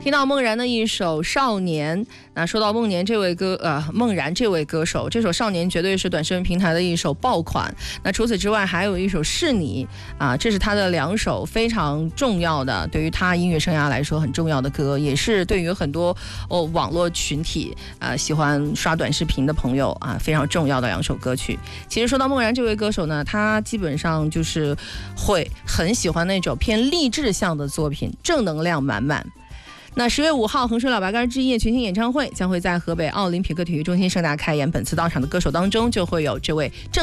听到孟然的一首《少年》，那说到孟然这位歌手，这首《少年》绝对是短视频平台的一首爆款。那除此之外，还有一首《是你》啊，这是他的2首非常重要的，对于他音乐生涯来说很重要的歌，也是对于很多网络群体喜欢刷短视频的朋友啊非常重要的2首歌曲。其实说到孟然这位歌手呢，他基本上就是会很喜欢那种偏励志向的作品，正能量满满。那10月5号，衡水老白干之夜全新演唱会将会在河北奥林匹克体育中心盛大开演。本次到场的歌手当中，就会有这位